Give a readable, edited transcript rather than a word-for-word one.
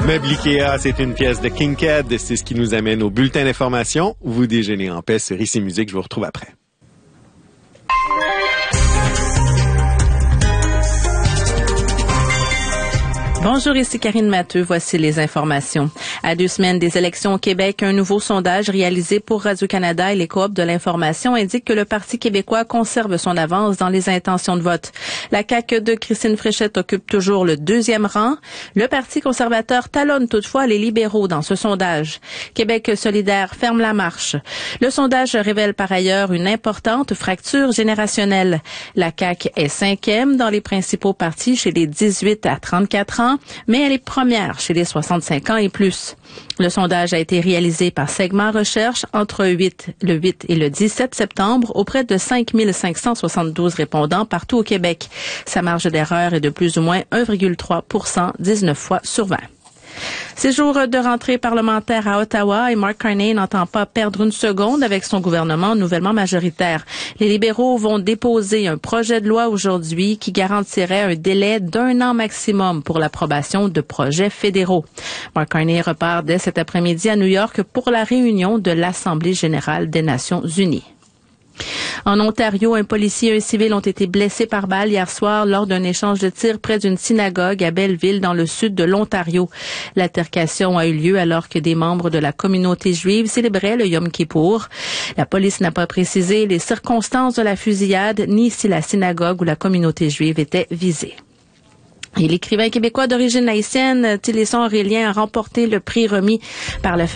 Meuble Ikea, c'est une pièce de Kinkad. C'est ce qui nous amène au bulletin d'information. Vous déjeunez en paix sur Ici Musique. Je vous retrouve après. Bonjour, ici Karine Matteux. Voici les informations. À 2 semaines des élections au Québec, un nouveau sondage réalisé pour Radio-Canada et les coops de l'information indique que le Parti québécois conserve son avance dans les intentions de vote. La CAQ de Christine Fréchette occupe toujours le 2e rang. Le Parti conservateur talonne toutefois les libéraux dans ce sondage. Québec solidaire ferme la marche. Le sondage révèle par ailleurs une importante fracture générationnelle. La CAQ est 5e dans les principaux partis chez les 18 à 34 ans, mais elle est première chez les 65 ans et plus. Le sondage a été réalisé par Segment Recherche entre le 8 et le 17 septembre auprès de 5 572 répondants partout au Québec. Sa marge d'erreur est de plus ou moins 1,3 %, 19 fois sur 20. C'est jour de rentrée parlementaire à Ottawa et Mark Carney n'entend pas perdre une seconde avec son gouvernement nouvellement majoritaire. Les libéraux vont déposer un projet de loi aujourd'hui qui garantirait un délai d'1 an maximum pour l'approbation de projets fédéraux. Mark Carney repart dès cet après-midi à New York pour la réunion de l'Assemblée générale des Nations unies. En Ontario, un policier et un civil ont été blessés par balle hier soir lors d'un échange de tirs près d'une synagogue à Belleville, dans le sud de l'Ontario. L'altercation a eu lieu alors que des membres de la communauté juive célébraient le Yom Kippour. La police n'a pas précisé les circonstances de la fusillade ni si la synagogue ou la communauté juive était visée. Et l'écrivain québécois d'origine haïtienne, Téléson Aurélien, a remporté le prix remis par le